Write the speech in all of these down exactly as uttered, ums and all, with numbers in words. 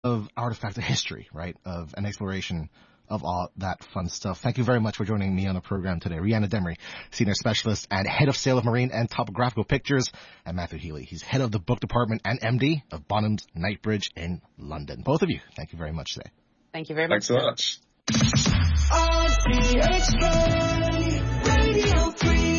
of artifact of history, right, of an exploration of all that fun stuff. Thank you very much for joining me on the program today. Rihanna Demery, Senior Specialist and Head of Sale of Marine and Topographical Pictures, and Matthew Healy. He's Head of the Book Department and M D of Bonhams Knightsbridge in London. Both of you, thank you very much today. Thank you very much. Thanks so much. R T H K Radio three.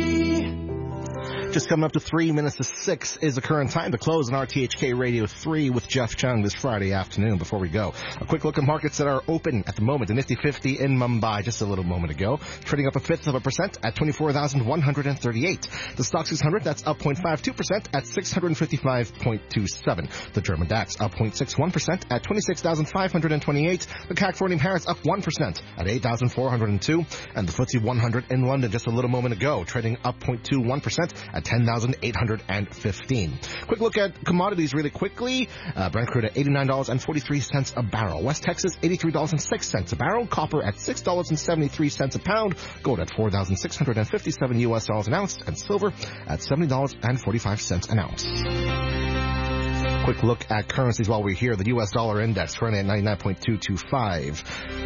Just coming up to three minutes to six is the current time to close on R T H K Radio three with Jeff Chung this Friday afternoon. Before we go, a quick look at markets that are open at the moment. The Nifty fifty in Mumbai just a little moment ago, trading up a fifth of a percent at twenty-four thousand one hundred thirty-eight. The Stock six hundred, that's up zero point five two percent at six hundred fifty-five point two seven. The German DAX up zero point six one percent at twenty-six thousand five hundred twenty-eight. The C A C forty Paris up one percent at eight thousand four hundred two. And the F T S E one hundred in London just a little moment ago, trading up zero point two one percent at ten thousand eight hundred fifteen. Quick look at commodities really quickly. Uh, Brent crude at eighty-nine dollars and forty-three cents a barrel. West Texas, eighty-three dollars and six cents a barrel. Copper at six dollars and seventy-three cents a pound. Gold at four thousand six hundred fifty-seven U S dollars an ounce. And silver at seventy dollars and forty-five cents an ounce. Quick look at currencies while we're here. The U S dollar index currently at ninety-nine point two two five.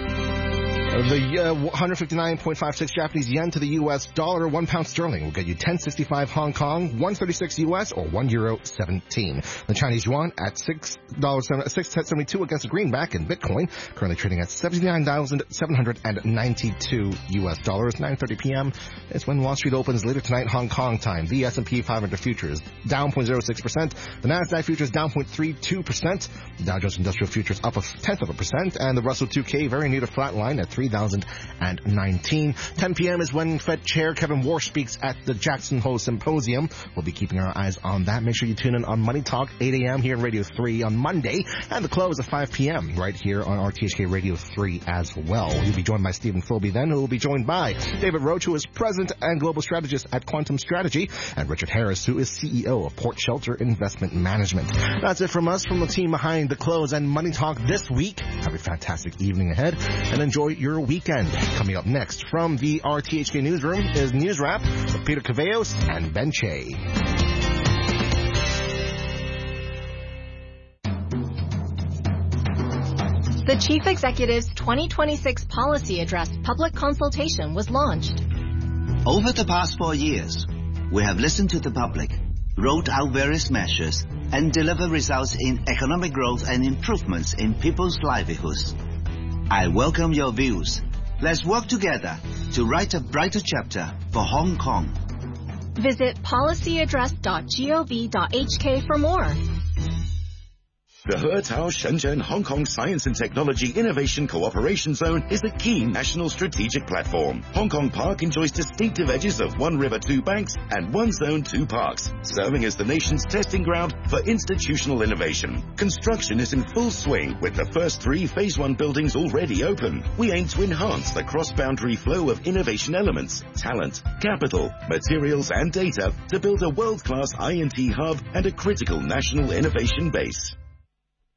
The uh, one hundred fifty-nine point five six Japanese yen to the U S dollar. One pound sterling will get you ten sixty-five Hong Kong, one thirty-six U S, or one euro seventeen. The Chinese yuan at six dollars seventy-two against the greenback, and Bitcoin currently trading at seventy-nine thousand seven hundred ninety-two U S dollars. nine thirty p.m. is when Wall Street opens later tonight, Hong Kong time. The S and P five hundred futures down zero point zero six percent. The Nasdaq futures down zero point three two percent. The Dow Jones Industrial futures up a tenth of a percent, and the Russell two K very near the flat line at three thousand nineteen. ten p.m. is when Fed Chair Kevin Warsh speaks at the Jackson Hole Symposium. We'll be keeping our eyes on that. Make sure you tune in on Money Talk, eight a.m. here on Radio three on Monday, and the close at five p.m. right here on R T H K Radio three as well. You'll be joined by Stephen Philby then, who will be joined by David Roach, who is President and Global Strategist at Quantum Strategy, and Richard Harris, who is C E O of Port Shelter Investment Management. That's it from us, from the team behind the close and Money Talk this week. Have a fantastic evening ahead, and enjoy your weekend. Coming up next from the R T H K Newsroom is News Wrap with Peter Cavallos and Ben Che. The Chief Executive's twenty twenty-six Policy Address public consultation was launched. Over the past four years, we have listened to the public, rolled out various measures, and delivered results in economic growth and improvements in people's livelihoods. I welcome your views. Let's work together to write a brighter chapter for Hong Kong. Visit policy address dot gov dot h k for more. The He-Tao Shenzhen Hong Kong Science and Technology Innovation Cooperation Zone is the key national strategic platform. Hong Kong Park enjoys distinctive edges of one river, two banks, and one zone, two parks, serving as the nation's testing ground for institutional innovation. Construction is in full swing with the first three Phase one buildings already open. We aim to enhance the cross-boundary flow of innovation elements, talent, capital, materials, and data to build a world-class I and T hub and a critical national innovation base.